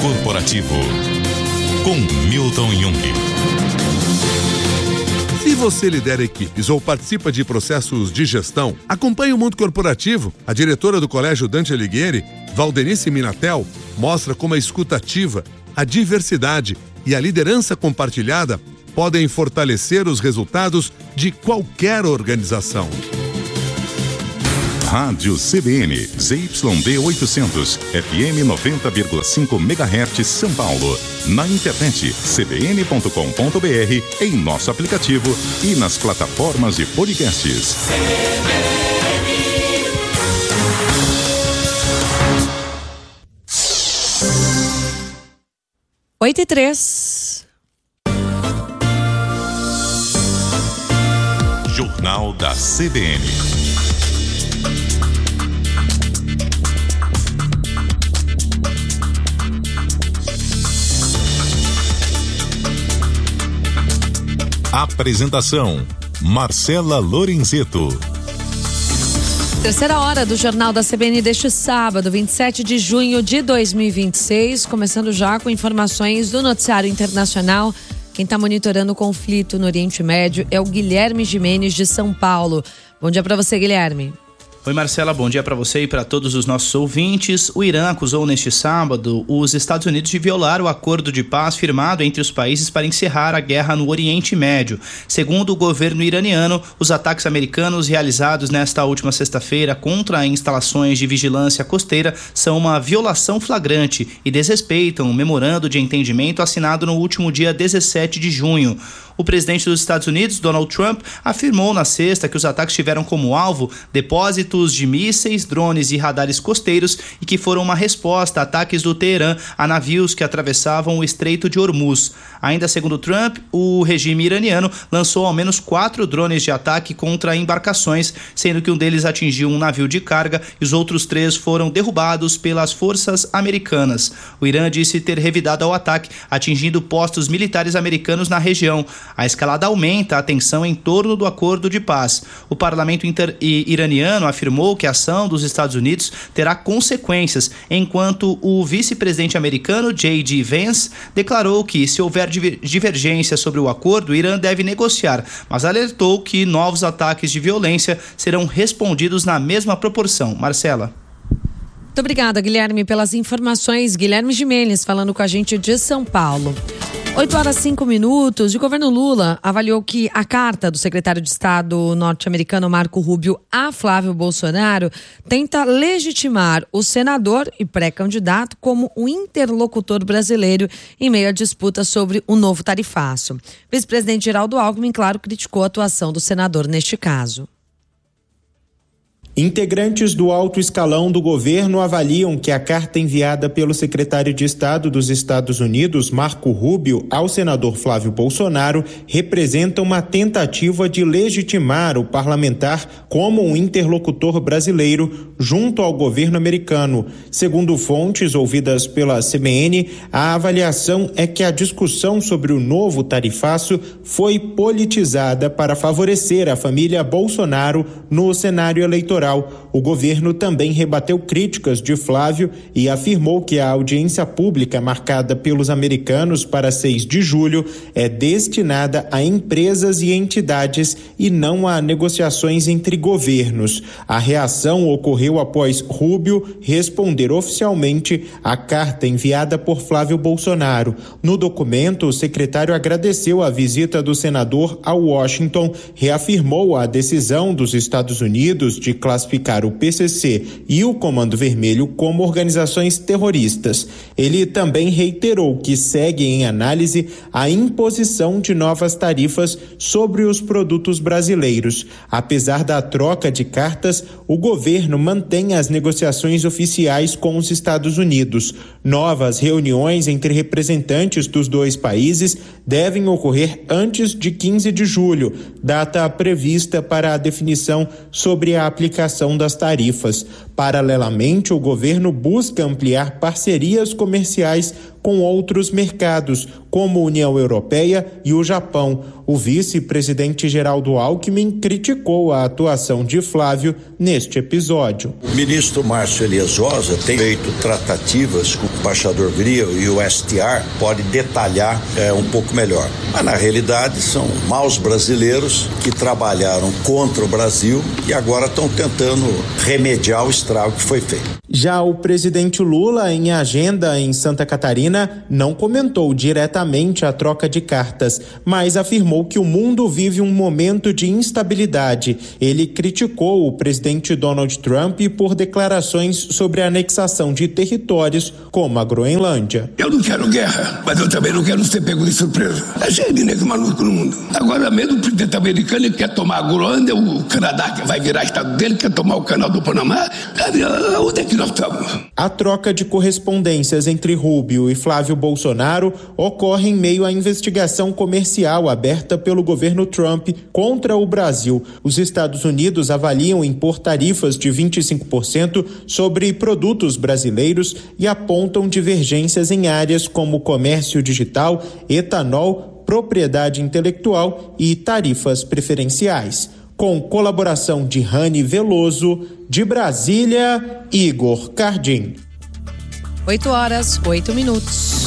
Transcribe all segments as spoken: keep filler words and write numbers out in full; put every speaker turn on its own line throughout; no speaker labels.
Corporativo, com Milton Jung.
Se você lidera equipes ou participa de processos de gestão, acompanhe o mundo corporativo. A diretora do Colégio Dante Alighieri, Valdenice Minatel, mostra como a escuta ativa, a diversidade e a liderança compartilhada podem fortalecer os resultados de qualquer organização.
Rádio C B N, Z Y D oitocentos, F M noventa vírgula cinco megahertz, São Paulo. Na internet, c b n ponto com ponto b r, em nosso aplicativo e nas plataformas de podcasts.
oito e três.
Jornal da C B N. Apresentação: Marcela Lorenzeto.
Terceira hora do Jornal da C B N deste sábado, vinte e sete de junho de dois mil e vinte e seis, começando já com informações do noticiário internacional. Quem está monitorando o conflito no Oriente Médio é o Guilherme Gimenez, de São Paulo. Bom dia para você, Guilherme.
Oi, Marcela, bom dia para você e para todos os nossos ouvintes. O Irã acusou neste sábado os Estados Unidos de violar o acordo de paz firmado entre os países para encerrar a guerra no Oriente Médio. Segundo o governo iraniano, os ataques americanos realizados nesta última sexta-feira contra instalações de vigilância costeira são uma violação flagrante e desrespeitam o memorando de entendimento assinado no último dia dezessete de junho. O presidente dos Estados Unidos, Donald Trump, afirmou na sexta que os ataques tiveram como alvo depósitos de mísseis, drones e radares costeiros e que foram uma resposta a ataques do Teherã a navios que atravessavam o Estreito de Hormuz. Ainda segundo Trump, o regime iraniano lançou ao menos quatro drones de ataque contra embarcações, sendo que um deles atingiu um navio de carga e os outros três foram derrubados pelas forças americanas. O Irã disse ter revidado ao ataque, atingindo postos militares americanos na região. A escalada aumenta a tensão em torno do acordo de paz. O parlamento inter- iraniano afirmou que a ação dos Estados Unidos terá consequências, enquanto o vice-presidente americano, J D Vance, declarou que, se houver divergência sobre o acordo, o Irã deve negociar, mas alertou que novos ataques de violência serão respondidos na mesma proporção. Marcela.
Muito obrigada, Guilherme, pelas informações. Guilherme Gimenez falando com a gente de São Paulo. oito horas e cinco minutos. O governo Lula avaliou que a carta do secretário de Estado norte-americano Marco Rubio a Flávio Bolsonaro tenta legitimar o senador e pré-candidato como um interlocutor brasileiro em meio à disputa sobre o novo tarifaço. O vice-presidente Geraldo Alckmin, claro, criticou a atuação do senador neste caso.
Integrantes do alto escalão do governo avaliam que a carta enviada pelo secretário de Estado dos Estados Unidos, Marco Rubio, ao senador Flávio Bolsonaro representa uma tentativa de legitimar o parlamentar como um interlocutor brasileiro junto ao governo americano. Segundo fontes ouvidas pela C B N, a avaliação é que a discussão sobre o novo tarifaço foi politizada para favorecer a família Bolsonaro no cenário eleitoral. O governo também rebateu críticas de Flávio e afirmou que a audiência pública marcada pelos americanos para seis de julho é destinada a empresas e entidades e não a negociações entre governos. A reação ocorreu após Rubio responder oficialmente à carta enviada por Flávio Bolsonaro. No documento, o secretário agradeceu a visita do senador a Washington, reafirmou a decisão dos Estados Unidos de classificar o P C C e o Comando Vermelho como organizações terroristas. Ele também reiterou que segue em análise a imposição de novas tarifas sobre os produtos brasileiros. Apesar da troca de cartas, o governo mantém as negociações oficiais com os Estados Unidos. Novas reuniões entre representantes dos dois países devem ocorrer antes de quinze de julho, data prevista para a definição sobre a aplicação das tarifas. Paralelamente, o governo busca ampliar parcerias comerciais com outros mercados, como a União Europeia e o Japão. O vice-presidente Geraldo Alckmin criticou a atuação de Flávio neste episódio.
O ministro Márcio Elias Rosa tem feito tratativas com o embaixador Griel e o S T R, pode detalhar é, um pouco melhor. Mas na realidade são maus brasileiros que trabalharam contra o Brasil e agora estão tentando remediar o estrago que foi feito.
Já o presidente Lula, em agenda em Santa Catarina, não comentou diretamente a troca de cartas, mas afirmou que o mundo vive um momento de instabilidade. Ele criticou o presidente Donald Trump por declarações sobre a anexação de territórios como a Groenlândia.
Eu não quero guerra, mas eu também não quero ser pego de surpresa. É cheio de negro maluco no mundo. Agora mesmo o presidente americano ele quer tomar a Groenlândia, o Canadá que vai virar estado dele, quer tomar o canal do Panamá. Onde é que nós estamos?
A troca de correspondências entre Rubio e Flávio Bolsonaro ocorre em meio à investigação comercial aberta pelo governo Trump contra o Brasil. Os Estados Unidos avaliam impor tarifas de vinte e cinco por cento sobre produtos brasileiros e apontam divergências em áreas como comércio digital, etanol, propriedade intelectual e tarifas preferenciais. Com colaboração de Rani Veloso, de Brasília, Igor Cardim.
oito horas, oito minutos.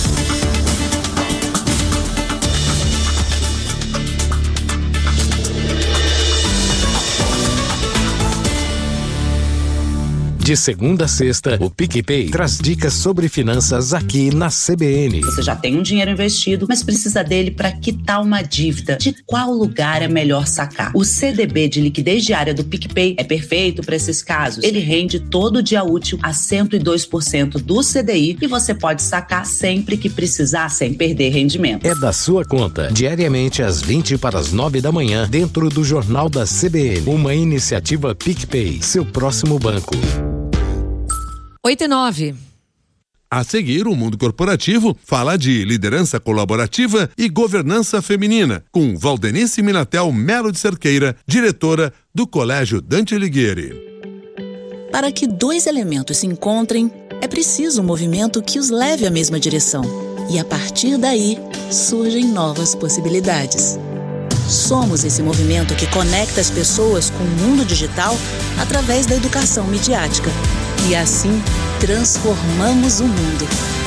De segunda a sexta, o PicPay traz dicas sobre finanças aqui na C B N.
Você já tem um dinheiro investido, mas precisa dele para quitar uma dívida. De qual lugar é melhor sacar? O C D B de liquidez diária do PicPay é perfeito para esses casos. Ele rende todo dia útil a cento e dois por cento do C D I e você pode sacar sempre que precisar sem perder rendimento.
É da sua conta, diariamente às vinte para as nove da manhã, dentro do Jornal da C B N. Uma iniciativa PicPay, seu próximo banco.
oito e nove.
A seguir, o Mundo Corporativo fala de liderança colaborativa e governança feminina, com Valdenice Minatel Melo de Cerqueira, diretora do Colégio Dante Alighieri.
Para que dois elementos se encontrem, é preciso um movimento que os leve à mesma direção. E a partir daí, surgem novas possibilidades. Somos esse movimento que conecta as pessoas com o mundo digital através da educação midiática. E assim, transformamos o mundo.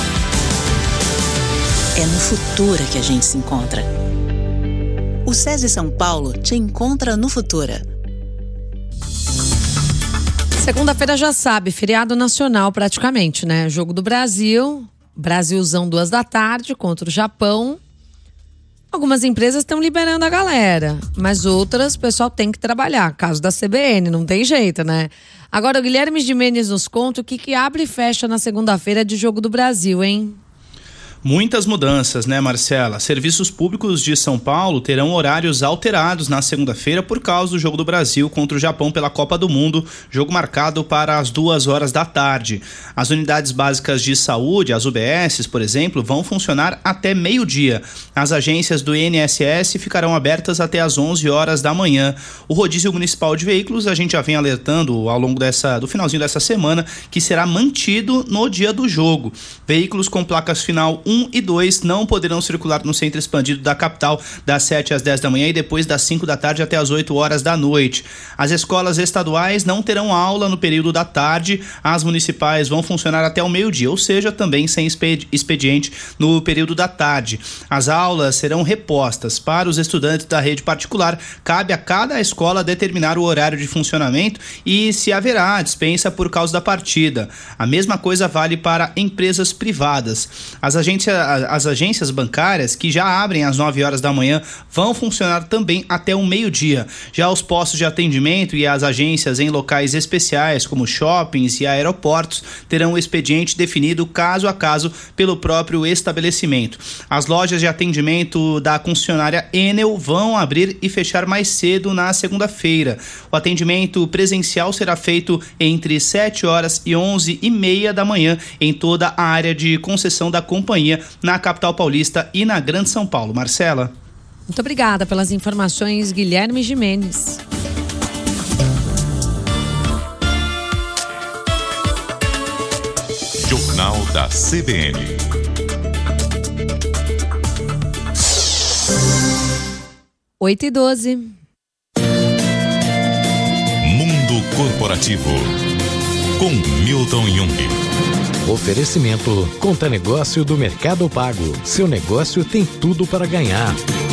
É no Futura que a gente se encontra. O SESI São Paulo te encontra no Futura.
Segunda-feira já sabe, feriado nacional praticamente, né? Jogo do Brasil, Brasilzão duas da tarde contra o Japão. Algumas empresas estão liberando a galera, mas outras o pessoal tem que trabalhar. Caso da C B N, não tem jeito, né? Agora o Guilherme Gimenez nos conta o que, que abre e fecha na segunda-feira de Jogo do Brasil, hein?
Muitas mudanças, né, Marcela? Serviços públicos de São Paulo terão horários alterados na segunda-feira por causa do Jogo do Brasil contra o Japão pela Copa do Mundo, jogo marcado para as duas horas da tarde. As unidades básicas de saúde, as U B Ss, por exemplo, vão funcionar até meio-dia. As agências do I N S S ficarão abertas até as onze horas da manhã. O rodízio municipal de veículos, a gente já vem alertando ao longo dessa, do finalzinho dessa semana, que será mantido no dia do jogo. Veículos com placas final um e dois não poderão circular no centro expandido da capital das sete às dez da manhã e depois das cinco da tarde até as oito horas da noite. As escolas estaduais não terão aula no período da tarde, as municipais vão funcionar até o meio-dia, ou seja, também sem expediente no período da tarde. As aulas serão repostas para os estudantes da rede particular. Cabe a cada escola determinar o horário de funcionamento e se haverá dispensa por causa da partida. A mesma coisa vale para empresas privadas. As agências As agências bancárias, que já abrem às nove horas da manhã, vão funcionar também até o meio-dia. Já os postos de atendimento e as agências em locais especiais, como shoppings e aeroportos, terão o expediente definido caso a caso pelo próprio estabelecimento. As lojas de atendimento da concessionária Enel vão abrir e fechar mais cedo na segunda-feira. O atendimento presencial será feito entre sete horas e onze e meia da manhã em toda a área de concessão da companhia na capital paulista e na Grande São Paulo. Marcela.
Muito obrigada pelas informações, Guilherme Gimenez.
Jornal da C B N.
oito e doze.
Mundo Corporativo, com Milton Jung.
Oferecimento Conta Negócio do Mercado Pago. Seu negócio tem tudo para ganhar.